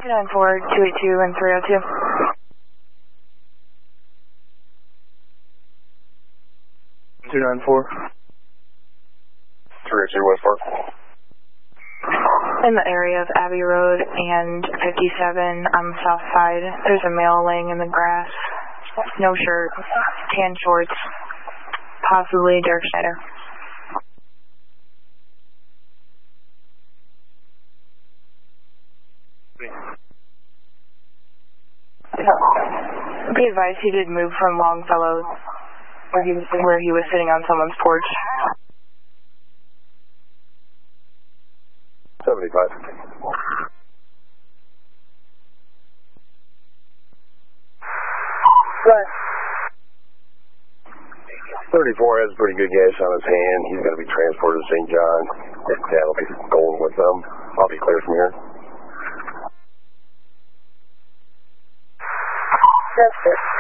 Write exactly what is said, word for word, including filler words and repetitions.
two nine four, two eight two, and three oh two. two nine four. three oh two, West Park. In the area of Abbey Road and fifty-seven on the south side, there's a male laying in the grass. No shirt, tan shorts, possibly Derek Schneider. Be advised he did move from Longfellow, where he, where he was sitting on someone's porch. seventy-five. Right. thirty-four has pretty good gas on his hand. He's going to be transported to Saint John. Dad will be going with them. I'll be clear from here. That's it.